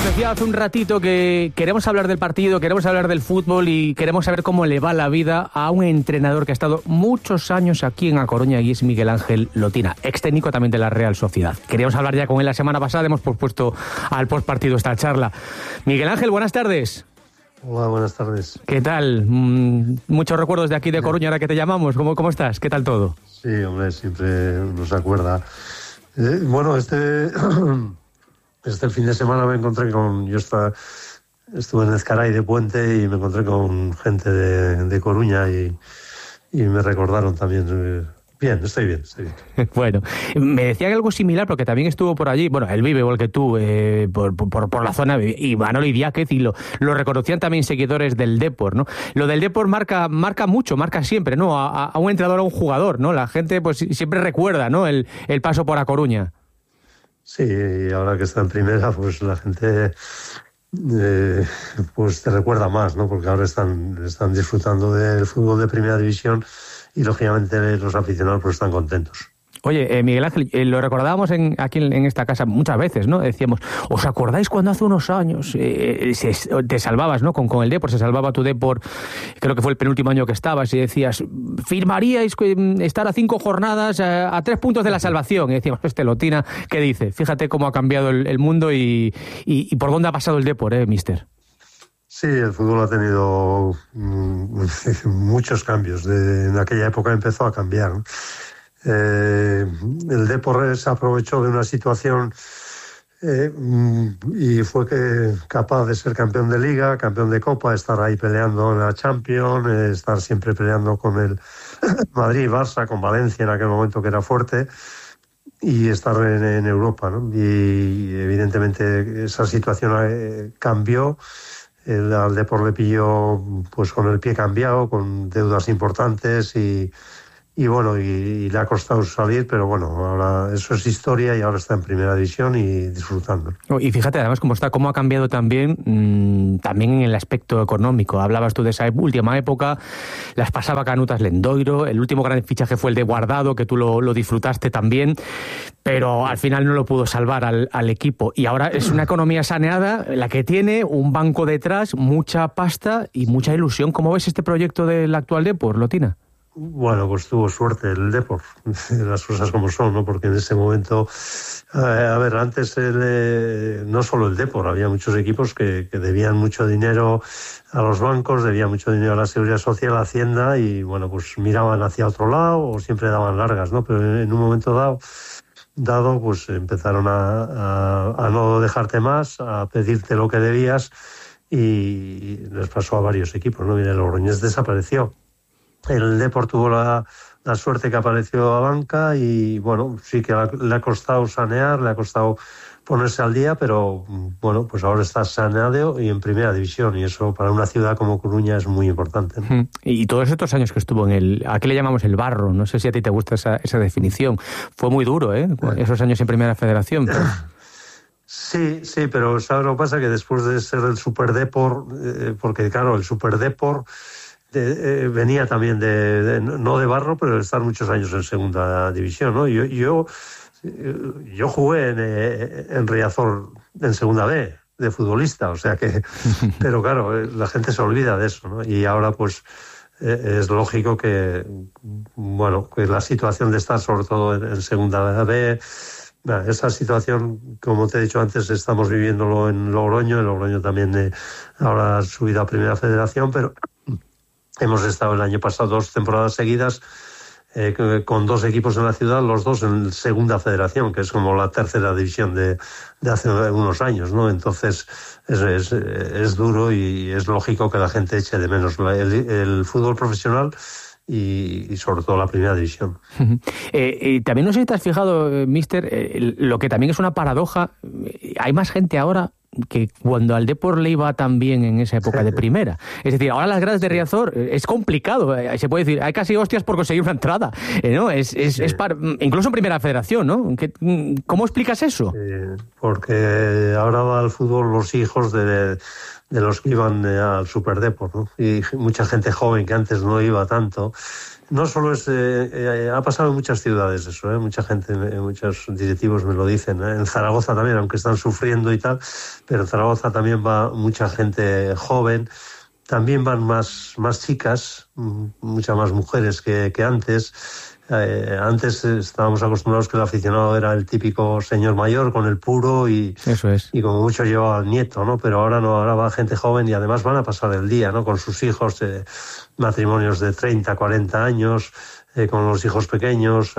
Os decía hace un ratito que queremos hablar del partido, queremos hablar del fútbol y queremos saber cómo le va la vida a un entrenador que ha estado muchos años aquí en A Coruña y es Miguel Ángel Lotina, ex técnico también de la Real Sociedad. Queríamos hablar ya con él la semana pasada, hemos pospuesto al postpartido esta charla. Miguel Ángel, buenas tardes. Hola, buenas tardes. ¿Qué tal? Muchos recuerdos de aquí de Coruña ahora que te llamamos. ¿Cómo estás? ¿Qué tal todo? Sí, hombre, siempre nos acuerda. Bueno, este fin de semana me encontré con... Estuve en Ezcaray de Puente y me encontré con gente de Coruña y me recordaron también... Bien, estoy bien. Bueno, me decían algo similar porque también estuvo por allí, bueno, él vive igual que tú, por la zona, y Manolo Idiáquez, y lo reconocían también seguidores del Depor, ¿no? Lo del Depor marca mucho, marca siempre, ¿no? A un entrenador, a un jugador, ¿no? La gente pues siempre recuerda, ¿no? El paso por A Coruña. Sí, y ahora que está en primera, pues la gente pues te recuerda más, ¿no? Porque ahora están disfrutando del fútbol de primera división y lógicamente los aficionados pues están contentos. Oye, Miguel Ángel, lo recordábamos aquí en esta casa muchas veces, ¿no? Decíamos, ¿os acordáis cuando hace unos años te salvabas, ¿no? Con el Depor, se salvaba tu Depor, creo que fue el penúltimo año que estabas, y decías, firmaríais estar a 5 jornadas, a 3 puntos de la salvación. Y decíamos, Lotina, ¿qué dice? Fíjate cómo ha cambiado el mundo y por dónde ha pasado el Depor, mister. Sí, el fútbol ha tenido muchos cambios. En aquella época empezó a cambiar, ¿no? El Depor se aprovechó de una situación y fue capaz de ser campeón de Liga, campeón de Copa, estar ahí peleando en la Champions, estar siempre peleando con el Madrid, Barça, con Valencia en aquel momento que era fuerte, y estar en Europa, ¿no? Y evidentemente esa situación cambió. Al Depor le pilló pues con el pie cambiado, con deudas importantes y bueno, y le ha costado salir, pero bueno, ahora eso es historia y ahora está en primera división y disfrutando. Y fíjate además cómo ha cambiado también en el aspecto económico. Hablabas tú de esa última época, las pasaba Canutas Lendoiro, el último gran fichaje fue el de Guardado, que tú lo disfrutaste también, pero al final no lo pudo salvar al equipo. Y ahora es una economía saneada, la que tiene un banco detrás, mucha pasta y mucha ilusión. ¿Cómo ves este proyecto del actual Depor, Lotina? Bueno, pues tuvo suerte el Depor, las cosas como son, ¿no? Porque en ese momento, antes no solo el Depor, había muchos equipos que debían mucho dinero a los bancos, debían mucho dinero a la Seguridad Social, a Hacienda, y bueno, pues miraban hacia otro lado o siempre daban largas, ¿no? Pero en un momento dado, pues empezaron a no dejarte más, a pedirte lo que debías, y les pasó a varios equipos, ¿no? Mira, el Logroñés desapareció. El Depor tuvo la suerte que apareció a banca y bueno, sí que le ha costado sanear, le ha costado ponerse al día, pero bueno, pues ahora está saneado y en primera división, y eso para una ciudad como Coruña es muy importante, ¿no? Y todos estos años que estuvo aquí le llamamos el barro, no sé si a ti te gusta esa definición, fue muy duro, esos años en primera federación. Pero... Sí, pero ¿sabes lo que pasa? Que después de ser el Super Depor, porque claro, el Super Depor venía también no de barro, pero de estar muchos años en segunda división, ¿no? Yo jugué en Riazor en segunda B de futbolista, o sea que, pero claro, la gente se olvida de eso, ¿no? Y ahora pues es lógico que, bueno, que la situación de estar sobre todo en segunda B, esa situación, como te he dicho antes, estamos viviéndolo en Logroño también ahora ha subido a primera federación, pero hemos estado el año pasado 2 temporadas seguidas con 2 equipos en la ciudad, los 2 en segunda federación, que es como la tercera división de hace unos años, ¿no? Entonces es duro y es lógico que la gente eche de menos el fútbol profesional y sobre todo la primera división. Y también no sé si te has fijado, mister, lo que también es una paradoja, hay más gente ahora que cuando al Depor le iba tan bien en esa época de primera. Es decir, ahora las gradas de Riazor es complicado, se puede decir, hay casi hostias por conseguir una entrada, ¿no? Incluso en primera federación, ¿no? ¿Cómo explicas eso? Porque ahora va al fútbol los hijos de los que iban al Super Depor, ¿no? Y mucha gente joven que antes no iba tanto. no solo es... ha pasado en muchas ciudades eso, mucha gente, muchos directivos me lo dicen. En Zaragoza también, aunque están sufriendo y tal, pero en Zaragoza también va mucha gente joven. También van más chicas, muchas más mujeres que antes. Antes estábamos acostumbrados que el aficionado era el típico señor mayor con el puro y como mucho llevaba al nieto, ¿no? Pero ahora no, ahora va gente joven y además van a pasar el día, ¿no? Con sus hijos, matrimonios de 30, 40 años, con los hijos pequeños.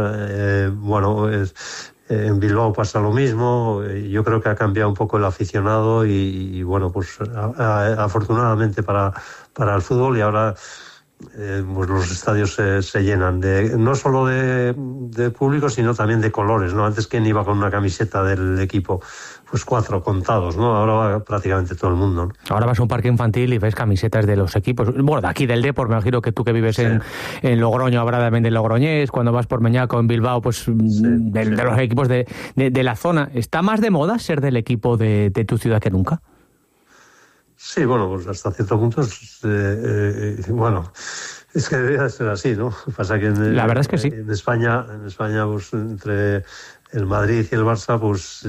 En Bilbao pasa lo mismo. Yo creo que ha cambiado un poco el aficionado y bueno, pues afortunadamente para el fútbol, y ahora pues los estadios se llenan no solo de público, sino también de colores, ¿no? Antes, ¿quién iba con una camiseta del equipo? Pues 4 contados, ¿no? Ahora va prácticamente todo el mundo, ¿no? Ahora vas a un parque infantil y ves camisetas de los equipos. Bueno, de aquí del Depor, me imagino que tú que vives en Logroño, habrá también del Logroñés. Cuando vas por Meñaco, en Bilbao, pues de los equipos de la zona. ¿Está más de moda ser del equipo de tu ciudad que nunca? Sí, bueno, pues hasta cierto punto, bueno, es que debería ser así, ¿no? Pasa que la verdad es que sí. En España, pues entre el Madrid y el Barça, pues...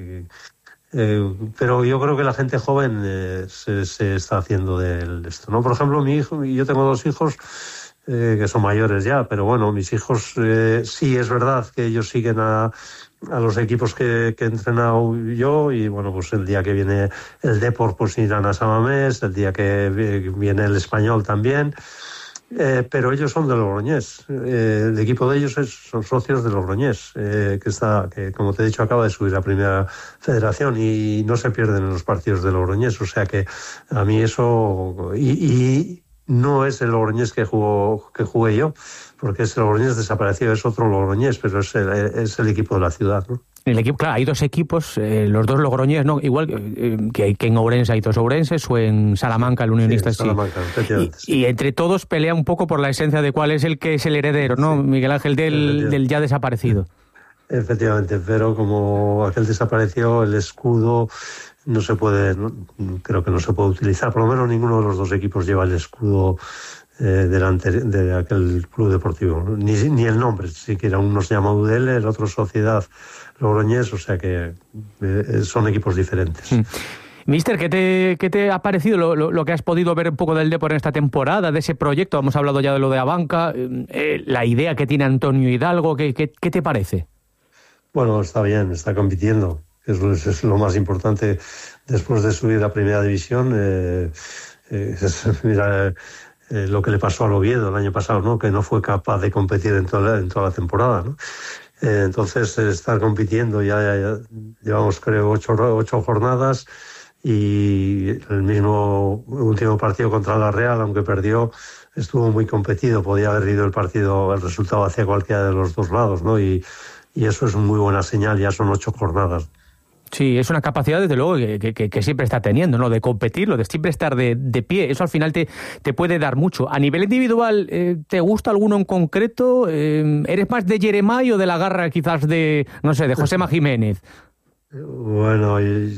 pero yo creo que la gente joven se está haciendo de esto, ¿no? Por ejemplo, mi hijo, yo tengo 2 hijos que son mayores ya, pero bueno, mis hijos sí es verdad que ellos siguen a los equipos que he entrenado yo, y bueno, pues el día que viene el Depor pues irán a San Mamés, el día que viene el Español también, pero ellos son de Logroñés. El equipo de ellos son socios de Logroñés, que como te he dicho acaba de subir a Primera Federación y no se pierden en los partidos de Logroñés, o sea que a mí eso... y no es el Logroñés que jugué yo, porque ese Logroñés desapareció, es otro Logroñés, pero es el equipo de la ciudad, ¿no? El equipo, claro, hay 2 equipos, los 2 Logroñés, ¿no? Igual que en Ourense hay 2 ourenses, o en Salamanca el Unionista sí. Salamanca, y entre todos pelea un poco por la esencia de cuál es el que es el heredero, ¿no? Sí. Miguel Ángel del ya desaparecido. Efectivamente, pero como aquel desapareció, el escudo no se puede, creo que no se puede utilizar, por lo menos ninguno de los 2 equipos lleva el escudo de aquel club deportivo, ¿no? Ni el nombre siquiera. Uno se llama UDL, el otro Sociedad Logroñés, o sea que son equipos diferentes. Mister, ¿qué te ha parecido lo que has podido ver un poco del Depor en esta temporada, de ese proyecto? Hemos hablado ya de lo de Abanca, la idea que tiene Antonio Hidalgo, ¿qué te parece? Bueno, está bien, está compitiendo. Es lo más importante después de subir a Primera División. Mira lo que le pasó al Oviedo el año pasado, ¿no? Que no fue capaz de competir en toda la temporada, ¿no? Entonces, estar compitiendo, ya llevamos, creo, 8 jornadas, y el mismo último partido contra la Real, aunque perdió, estuvo muy competido. Podía haber ido el resultado hacia cualquiera de los 2 lados, ¿no? Y eso es muy buena señal, ya son 8 jornadas. Sí, es una capacidad, desde luego, que siempre está teniendo, ¿no? De competir, de siempre estar de pie. Eso al final te puede dar mucho. A nivel individual, ¿te gusta alguno en concreto? ¿Eres más de Jeremai o de la garra quizás de Josema Jiménez? Bueno,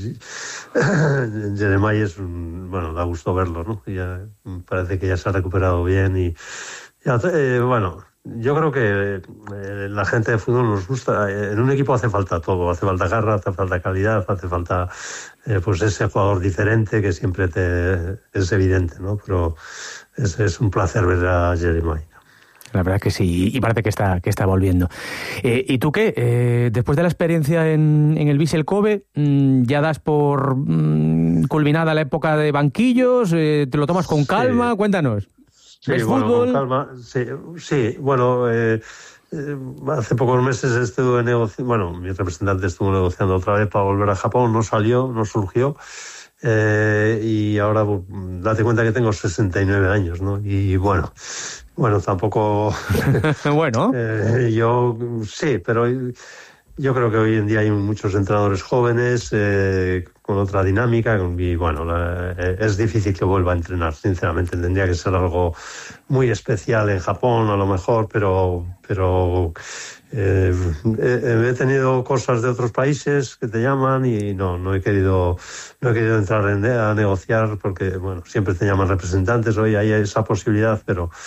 Jeremai da gusto verlo, ¿no? Parece que ya se ha recuperado bien y bueno... Yo creo que la gente de fútbol nos gusta. En un equipo hace falta todo. Hace falta garra, hace falta calidad, hace falta pues ese jugador diferente que siempre es evidente, ¿no? Pero es un placer ver a Jeremai. La verdad que sí, y parece que está volviendo. ¿Y tú qué? Después de la experiencia en el Vissel Kobe, ¿ya das por culminada la época de banquillos? ¿Te lo tomas con calma? Sí. Cuéntanos. Sí, bueno, con calma. Sí. Bueno, hace pocos meses estuve negociando, bueno, mi representante estuvo negociando otra vez para volver a Japón, no surgió, y ahora date cuenta que tengo 69 años, ¿no? Y bueno, tampoco... Bueno. Yo sí, pero... Yo creo que hoy en día hay muchos entrenadores jóvenes con otra dinámica y bueno, es difícil que vuelva a entrenar, sinceramente. Tendría que ser algo muy especial en Japón a lo mejor, pero he tenido cosas de otros países que te llaman y no he querido entrar a negociar porque bueno, siempre te llaman representantes, hoy hay esa posibilidad, pero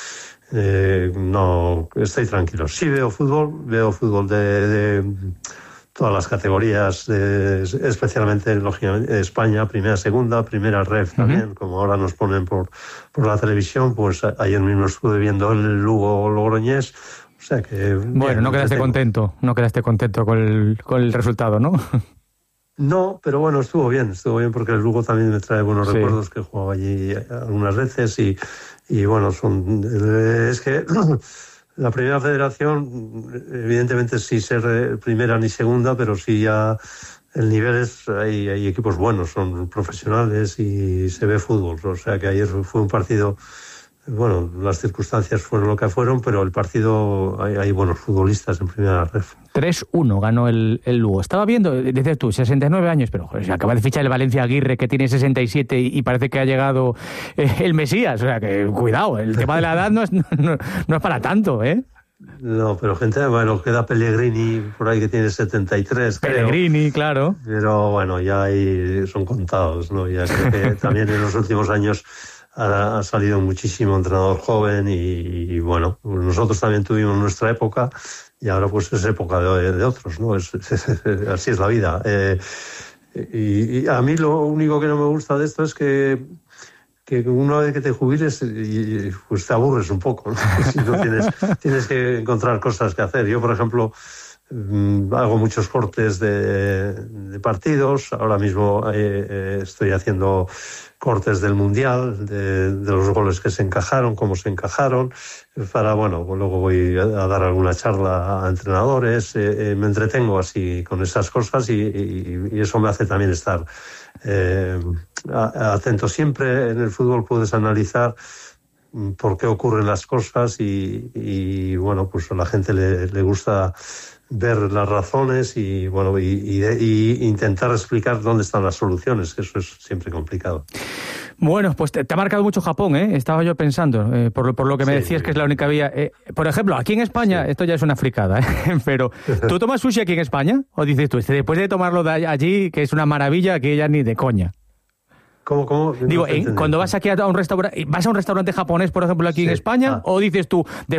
no, estoy tranquilo. Sí veo fútbol de todas las categorías, especialmente lógicamente España, primera, segunda, primera ref también, como ahora nos ponen por la televisión. Pues ayer mismo estuve viendo el Lugo-Logroñés. O sea que... Bueno, no quedaste contento con el resultado, ¿no? No, pero bueno, estuvo bien porque el Lugo también me trae buenos recuerdos, que he jugado allí algunas veces y bueno, es que la primera federación, evidentemente sí ser primera ni segunda, pero sí ya el nivel hay equipos buenos, son profesionales y se ve fútbol. O sea que ayer fue un partido... Bueno, las circunstancias fueron lo que fueron, pero el partido hay buenos futbolistas en primera ref. 3-1 ganó el Lugo. Estaba viendo, dices tú, 69 años, pero joder, se acaba de fichar el Valencia Aguirre, que tiene 67 y parece que ha llegado el Mesías. O sea, que cuidado, el tema de la edad no es para tanto, ¿eh? No, pero gente, bueno, queda Pellegrini por ahí que tiene 73. Pellegrini, claro. Pero bueno, ya ahí son contados, ¿no? Ya creo que también en los últimos años ha salido muchísimo entrenador joven y bueno, nosotros también tuvimos nuestra época y ahora pues es época de otros, ¿no? Así es la vida. Y a mí lo único que no me gusta de esto es que una vez que te jubiles pues te aburres un poco, ¿no? Si no tienes que encontrar cosas que hacer. Yo, por ejemplo, hago muchos cortes de partidos. Ahora mismo estoy haciendo cortes del Mundial, de los goles que se encajaron, cómo se encajaron, para, bueno, luego voy a dar alguna charla a entrenadores, me entretengo así con esas cosas y eso me hace también estar atento. Siempre en el fútbol puedes analizar por qué ocurren las cosas y bueno, pues a la gente le gusta ver las razones y bueno y intentar explicar dónde están las soluciones, que eso es siempre complicado. Bueno, pues te ha marcado mucho Japón, ¿eh? Estaba yo pensando, por lo que me decías que es la única vía. Por ejemplo, aquí en España, esto ya es una fricada, pero ¿tú tomas sushi aquí en España? ¿O dices tú, después de tomarlo de allí, que es una maravilla, aquí ya ni de coña? ¿Cómo? Digo, cuando vas aquí a un restaurante, ¿vas a un restaurante japonés, por ejemplo, aquí en España? ¿O dices tú,